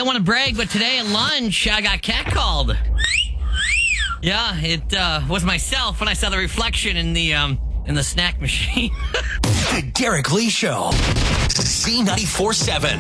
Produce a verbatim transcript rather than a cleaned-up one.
don't want to brag, but today at lunch, I got catcalled. Yeah, it uh, was myself when I saw the reflection in the um, in the snack machine. The Derek Lee Show. Z ninety-four seven.